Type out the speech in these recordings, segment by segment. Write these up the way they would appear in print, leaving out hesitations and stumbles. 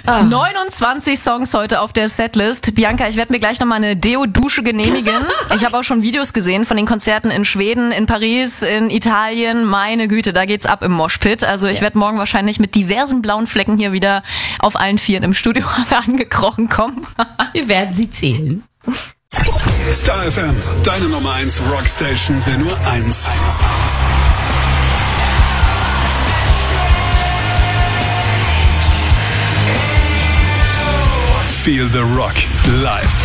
29 Songs heute auf der Setlist. Bianca, ich werde mir gleich nochmal eine Deo-Dusche genehmigen. Ich habe auch schon Videos gesehen von den Konzerten in Schweden, in Paris, in Italien. Meine Güte, da geht's ab im Moshpit. Also ich werde morgen wahrscheinlich mit diversen blauen Flecken hier wieder auf allen Vieren im Studio angekrochen kommen. Wir werden sie zählen. Star FM, deine Nummer 1 Rockstation, will nur eins. Feel the Rock live.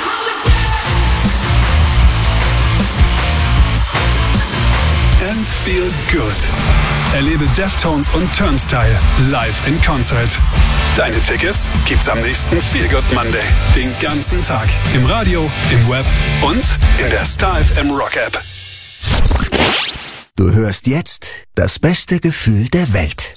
And feel good. Erlebe Deftones und Turnstile live in Concert. Deine Tickets gibt's am nächsten Feel Good Monday. Den ganzen Tag. Im Radio, im Web und in der Star FM Rock App. Du hörst jetzt das beste Gefühl der Welt.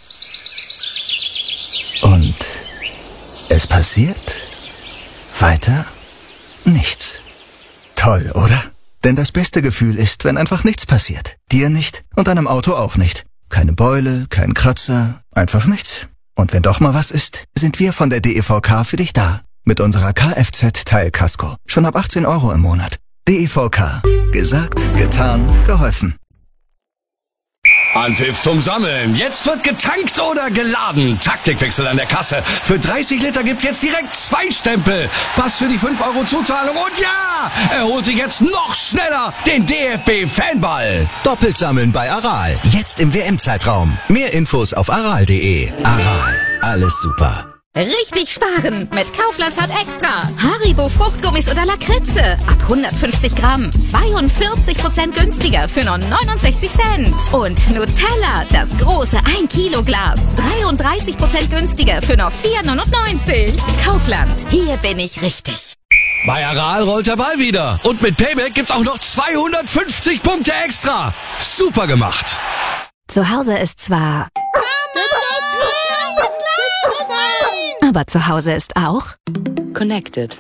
Und es passiert weiter nichts. Toll, oder? Denn das beste Gefühl ist, wenn einfach nichts passiert. Dir nicht und deinem Auto auch nicht. Keine Beule, kein Kratzer, einfach nichts. Und wenn doch mal was ist, sind wir von der DEVK für dich da. Mit unserer Kfz-Teilkasko. Schon ab 18 € im Monat. DEVK. Gesagt, getan, geholfen. Anpfiff zum Sammeln. Jetzt wird getankt oder geladen. Taktikwechsel an der Kasse. Für 30 Liter gibt's jetzt direkt 2 Stempel. Pass für die 5 € Zuzahlung. Und ja, er holt sich jetzt noch schneller den DFB-Fanball. Doppelt sammeln bei Aral. Jetzt im WM-Zeitraum. Mehr Infos auf aral.de. Aral. Alles super. Richtig sparen mit Kaufland Card Extra. Haribo Fruchtgummis oder Lakritze. Ab 150 Gramm. 42% günstiger für nur 69 Cent. Und Nutella, das große 1 Kilo Glas. 33% günstiger für nur 4,99. Kaufland, hier bin ich richtig. Bei Aral rollt der Ball wieder. Und mit Payback gibt's auch noch 250 Punkte extra. Super gemacht. Zu Hause ist zwar... Aber zu Hause ist auch Connected.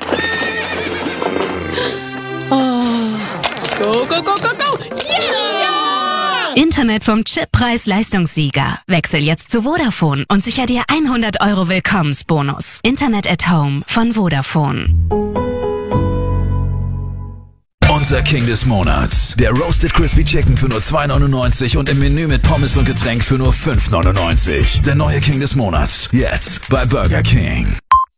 Oh. Go, go, go, go, go! Yeah! Internet vom Chip Preis-Leistungssieger. Wechsel jetzt zu Vodafone und sicher dir 100 € Willkommensbonus. Internet at Home von Vodafone. Unser King des Monats. Der Roasted Crispy Chicken für nur 2,99 und im Menü mit Pommes und Getränk für nur 5,99. Der neue King des Monats. Jetzt bei Burger King.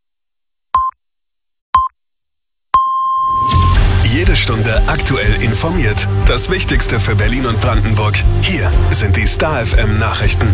Jede Stunde aktuell informiert. Das Wichtigste für Berlin und Brandenburg. Hier sind die Star FM Nachrichten.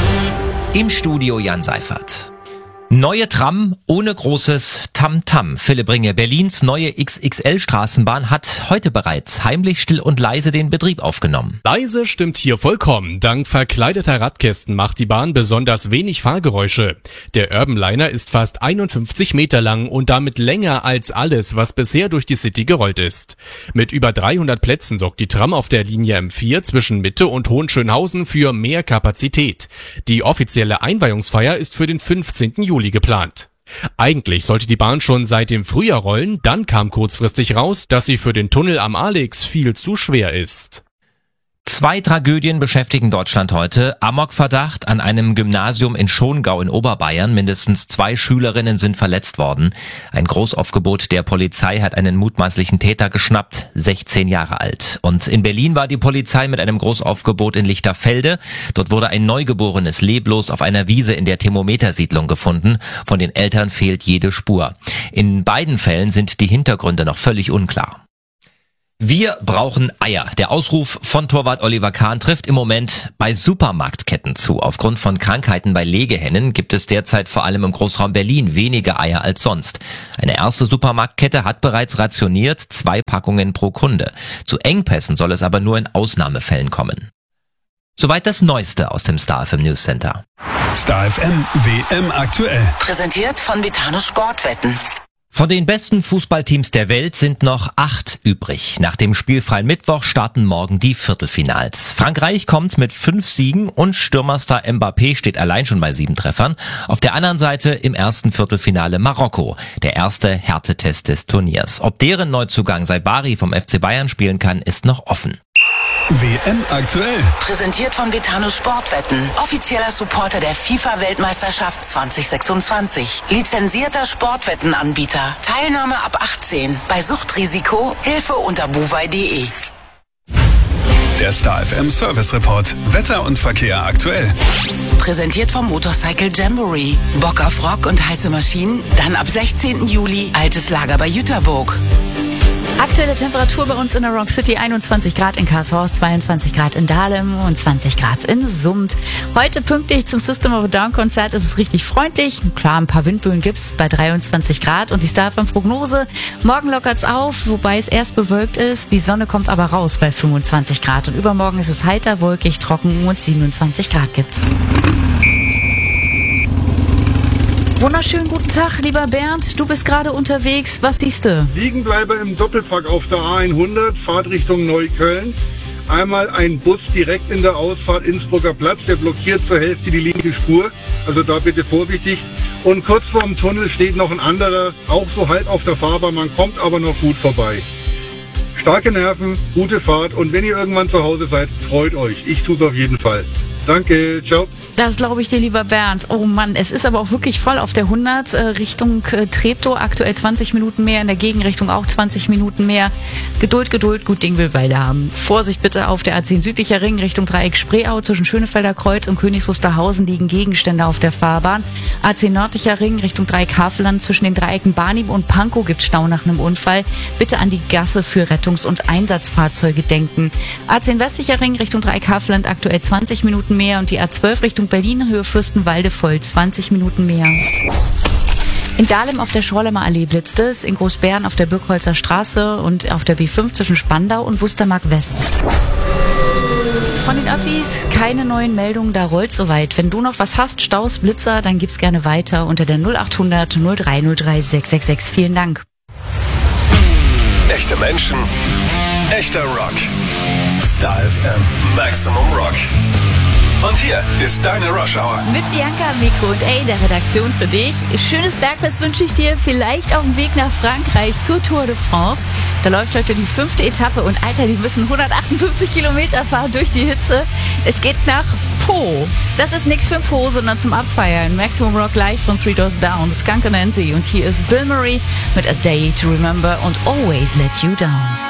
Im Studio Jan Seifert. Neue Tram ohne großes Tamtam. Philipp Ringe, Berlins neue XXL-Straßenbahn hat heute bereits heimlich, still und leise den Betrieb aufgenommen. Leise stimmt hier vollkommen. Dank verkleideter Radkästen macht die Bahn besonders wenig Fahrgeräusche. Der Urban Liner ist fast 51 Meter lang und damit länger als alles, was bisher durch die City gerollt ist. Mit über 300 Plätzen sorgt die Tram auf der Linie M4 zwischen Mitte und Hohenschönhausen für mehr Kapazität. Die offizielle Einweihungsfeier ist für den 15. Juli geplant. Eigentlich sollte die Bahn schon seit dem Frühjahr rollen, dann kam kurzfristig raus, dass sie für den Tunnel am Alex viel zu schwer ist. 2 Tragödien beschäftigen Deutschland heute. Amokverdacht an einem Gymnasium in Schongau in Oberbayern. Mindestens 2 Schülerinnen sind verletzt worden. Ein Großaufgebot der Polizei hat einen mutmaßlichen Täter geschnappt, 16 Jahre alt. Und in Berlin war die Polizei mit einem Großaufgebot in Lichterfelde. Dort wurde ein Neugeborenes leblos auf einer Wiese in der Thermometersiedlung gefunden. Von den Eltern fehlt jede Spur. In beiden Fällen sind die Hintergründe noch völlig unklar. Wir brauchen Eier. Der Ausruf von Torwart Oliver Kahn trifft im Moment bei Supermarktketten zu. Aufgrund von Krankheiten bei Legehennen gibt es derzeit vor allem im Großraum Berlin weniger Eier als sonst. Eine erste Supermarktkette hat bereits rationiert 2 Packungen pro Kunde. Zu Engpässen soll es aber nur in Ausnahmefällen kommen. Soweit das Neueste aus dem Star FM News Center. Star FM WM aktuell. Präsentiert von Vitano Sportwetten. Von den besten Fußballteams der Welt sind noch 8 übrig. Nach dem spielfreien Mittwoch starten morgen die Viertelfinals. Frankreich kommt mit 5 Siegen und Stürmerstar Mbappé steht allein schon bei 7 Treffern. Auf der anderen Seite im ersten Viertelfinale Marokko, der erste Härtetest des Turniers. Ob deren Neuzugang Saibari vom FC Bayern spielen kann, ist noch offen. WM aktuell. Präsentiert von Betano Sportwetten. Offizieller Supporter der FIFA-Weltmeisterschaft 2026. Lizenzierter Sportwettenanbieter. Teilnahme ab 18. Bei Suchtrisiko Hilfe unter buwei.de. Der Star FM Service Report. Wetter und Verkehr aktuell. Präsentiert vom Motorcycle Jamboree. Bock auf Rock und heiße Maschinen? Dann ab 16. Juli altes Lager bei Jüterburg. Aktuelle Temperatur bei uns in der Rock City: 21 Grad in Karlshorst, 22 Grad in Dahlem und 20 Grad in Summt. Heute pünktlich zum System of a Down Konzert ist es richtig freundlich. Klar, ein paar Windböen gibt's bei 23 Grad und die Star FM Prognose: morgen lockert's auf, wobei es erst bewölkt ist. Die Sonne kommt aber raus bei 25 Grad und übermorgen ist es heiter, wolkig, trocken und 27 Grad gibt's. Wunderschönen guten Tag, lieber Bernd. Du bist gerade unterwegs. Was siehst du? Liegenbleiber im Doppelpack auf der A100, Fahrtrichtung Neukölln. Einmal ein Bus direkt in der Ausfahrt Innsbrucker Platz, der blockiert zur Hälfte die linke Spur. Also da bitte vorsichtig. Und kurz vorm Tunnel steht noch ein anderer, auch so halb auf der Fahrbahn. Man kommt aber noch gut vorbei. Starke Nerven, gute Fahrt und wenn ihr irgendwann zu Hause seid, freut euch. Ich tue es auf jeden Fall. Danke, ciao. Das glaube ich dir, lieber Bernd. Oh Mann, es ist aber auch wirklich voll auf der 100 Richtung Treptow. Aktuell 20 Minuten mehr, in der Gegenrichtung auch 20 Minuten mehr. Geduld, gut Ding will Weile haben. Vorsicht bitte auf der A10 südlicher Ring Richtung Dreieck Spreeau. Zwischen Schönefelder Kreuz und Königs Wusterhausen liegen Gegenstände auf der Fahrbahn. A10 nördlicher Ring Richtung Dreieck Havelland. Zwischen den Dreiecken Barnim und Pankow gibt Stau nach einem Unfall. Bitte an die Gasse für Rettungs- und Einsatzfahrzeuge denken. A10 westlicher Ring Richtung Dreieck Havelland aktuell 20 Minuten mehr und die A12 Richtung Berlin, Höhe Fürstenwalde voll 20 Minuten mehr. In Dahlem auf der Schorlemer Allee blitzt es, in Großbären auf der Birkholzer Straße und auf der B5 zwischen Spandau und Wustermark West. Von den Öffis keine neuen Meldungen, da rollt soweit. Wenn du noch was hast, Staus, Blitzer, dann gib's gerne weiter unter der 0800 0303 666. Vielen Dank. Echte Menschen, echter Rock. Star FM Maximum Rock. Und hier ist deine Rush Hour. Mit Bianca, Mikro und A, der Redaktion für dich. Schönes Bergfest wünsche ich dir, vielleicht auf dem Weg nach Frankreich zur Tour de France. Da läuft heute die 5. Etappe und Alter, die müssen 158 Kilometer fahren durch die Hitze. Es geht nach Po. Das ist nichts für Po, sondern zum Abfeiern. Maximum Rock Live von Three Doors Down, Skunk and Nancy. Und hier ist Bill Murray mit A Day to Remember und Always Let You Down.